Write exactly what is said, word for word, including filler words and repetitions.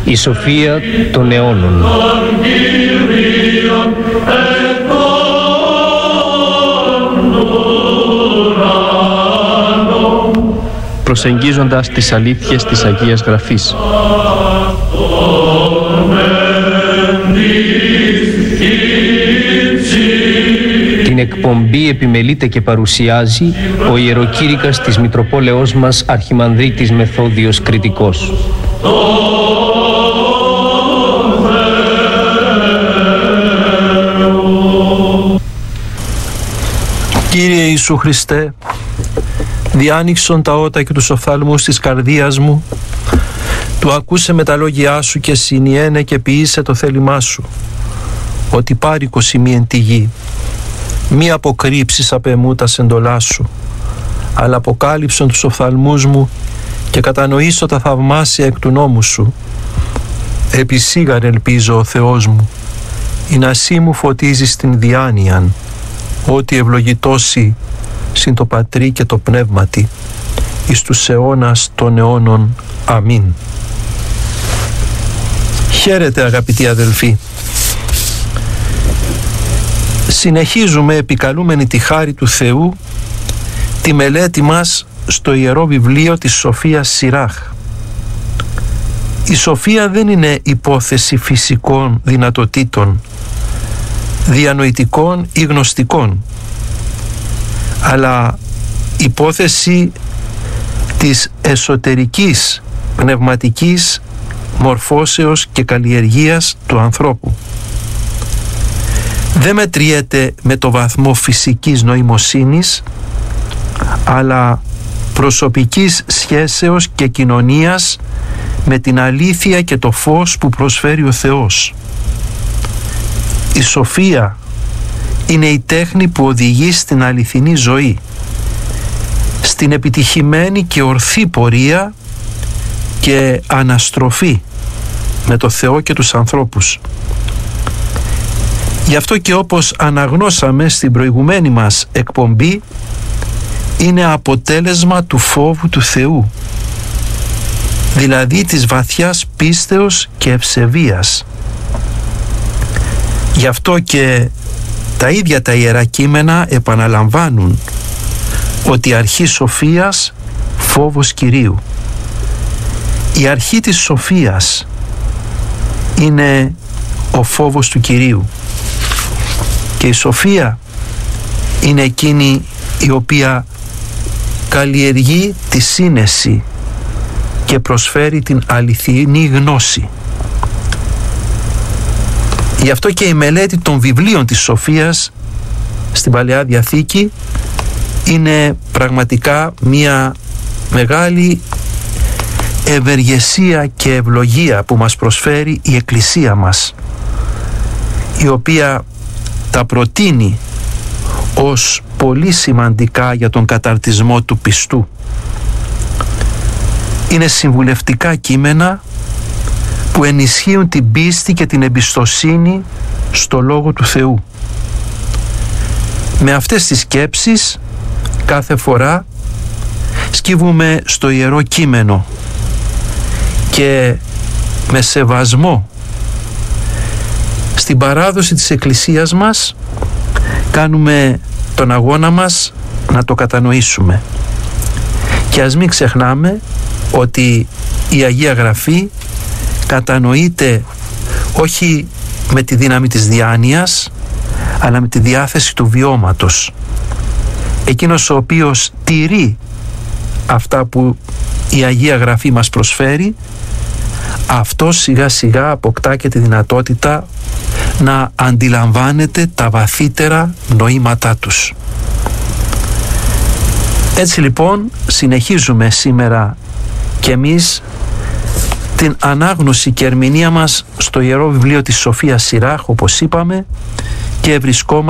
Η σοφία των αιώνων. Προσεγγίζοντας τις αλήθειες της Αγίας Γραφής. Την εκπομπή επιμελείται και παρουσιάζει ο ιεροκήρυκας της Μητροπόλεως μας Αρχιμανδρίτης Μεθόδιος Κρητικός. Κύριε Ιησού Χριστέ, διάνοιξον τα ότα και τους οφθαλμούς της καρδίας μου, του ακούσε με τα λόγια σου και συνιένε και ποιήσε το θέλημά σου, ότι πάρικος ημί εν τη γη. Μη αποκρύψεις απ' εμού τα σεντολά σου, αλλά αποκάλυψον τους οφθαλμούς μου και κατανοήσω τα θαυμάσια εκ του νόμου σου. Επισήγαν ελπίζω ο Θεός μου, η νασί μου φωτίζεις την διάνοιαν, ότι ευλογητώσει συν το Πατρί και το Πνεύματι, εις τους αιώνας των αιώνων. Αμήν. Χαίρετε αγαπητοί αδελφοί. Συνεχίζουμε επικαλούμενοι τη χάρη του Θεού τη μελέτη μας στο Ιερό Βιβλίο της Σοφίας Σιράχ. Η σοφία δεν είναι υπόθεση φυσικών δυνατοτήτων, διανοητικών ή γνωστικών, αλλά υπόθεση της εσωτερικής πνευματικής μορφώσεως και καλλιεργίας του ανθρώπου. Δεν μετριέται με το βαθμό φυσικής νοημοσύνης, αλλά προσωπικής σχέσεως και κοινωνίας με την αλήθεια και το φως που προσφέρει ο Θεός. Η σοφία είναι η τέχνη που οδηγεί στην αληθινή ζωή, στην επιτυχημένη και ορθή πορεία και αναστροφή με το Θεό και τους ανθρώπους. Γι' αυτό και όπως αναγνώσαμε στην προηγουμένη μας εκπομπή, είναι αποτέλεσμα του φόβου του Θεού, δηλαδή της βαθιάς πίστεως και ευσεβίας. Γι' αυτό και τα ίδια τα Ιερά Κείμενα επαναλαμβάνουν ότι η αρχή σοφίας φόβος Κυρίου. Η αρχή της σοφίας είναι ο φόβος του Κυρίου, και η σοφία είναι εκείνη η οποία καλλιεργεί τη σύνεση και προσφέρει την αληθινή γνώση. Γι' αυτό και η μελέτη των βιβλίων της σοφίας στην Παλαιά Διαθήκη είναι πραγματικά μια μεγάλη ευεργεσία και ευλογία που μας προσφέρει η Εκκλησία μας, η οποία τα προτείνει ως πολύ σημαντικά για τον καταρτισμό του πιστού. Είναι συμβουλευτικά κείμενα που ενισχύουν την πίστη και την εμπιστοσύνη στο Λόγο του Θεού. Με αυτές τις σκέψεις κάθε φορά σκύβουμε στο Ιερό Κείμενο και με σεβασμό στην παράδοση της Εκκλησίας μας κάνουμε τον αγώνα μας να το κατανοήσουμε. Και ας μην ξεχνάμε ότι η Αγία Γραφή κατανοείται όχι με τη δύναμη της διάνοιας, αλλά με τη διάθεση του βιώματος. Εκείνος ο οποίος τηρεί αυτά που η Αγία Γραφή μας προσφέρει, αυτός σιγά σιγά αποκτά και τη δυνατότητα να αντιλαμβάνεται τα βαθύτερα νοήματά τους. Έτσι λοιπόν συνεχίζουμε σήμερα και εμείς την ανάγνωση και ερμηνεία μας στο Ιερό Βιβλίο της Σοφίας Σιράχ, όπως είπαμε, και βρισκόμαστε